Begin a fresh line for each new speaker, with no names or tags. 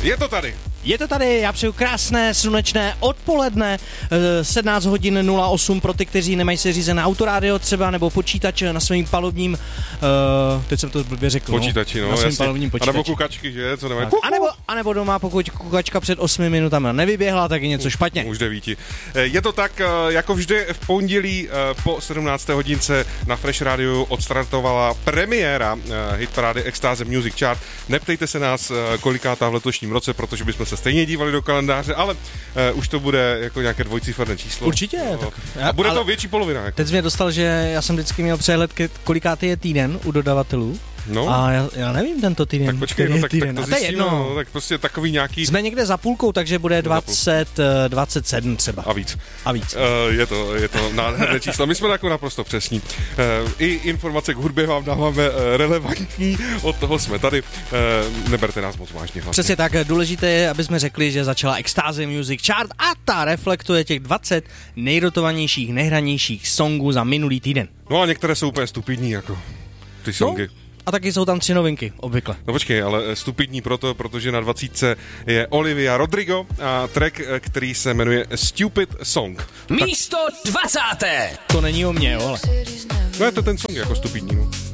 Je to tady.
Je to tady, já přeju krásné slunečné odpoledne, 17 hodin 08 pro ty, kteří nemají si řízené autorádio třeba, nebo počítač na svým palubním, teď jsem to blbě řekl.
Počítači, no,
na svým
jasně.
palubním počítači.
A nebo kukačky, že? Co nemají?
A nebo doma, pokud kukačka před 8 minutami nevyběhla, tak je něco špatně.
Už 9. Je to tak, jako vždy v pondělí po 17. hodince na Fresh Radio odstartovala premiéra hitparády Extáze Music Chart. Neptejte se nás, kolikátá v letošním roce, protože bychom se stejně dívali do kalendáře, ale už to bude jako nějaké dvojciferné číslo.
Určitě.
A bude to větší polovina. Jako.
Teď jsi mě dostal, že já jsem vždycky měl přehled, kolikátý je týden u dodavatelů.
No.
A já nevím tento týden.
Tak počkej, no, tak to zjistíme, no, tak prostě takový nějaký...
Jsme někde za půlkou, takže bude 27 třeba.
A víc. Je to nádherné číslo. My jsme jako naprosto přesní. I informace k hudbě vám dáváme relevantní, od toho jsme tady. Neberte nás moc vážně. Vlastně.
Přesně tak, důležité je, aby jsme řekli, že začala Extáze Music Chart a ta reflektuje těch 20 nejrotovanějších, nejhranějších songů za minulý týden.
No a některé jsou úplně stupidní, jako ty songy.
No. A taky jsou tam 3 novinky, obvykle.
No počkej, ale stupidní protože na 20 je Olivia Rodrigo a track, který se jmenuje Stupid Song.
Místo 20.
To není o mě, ale.
No je to ten song jako stupidní, no.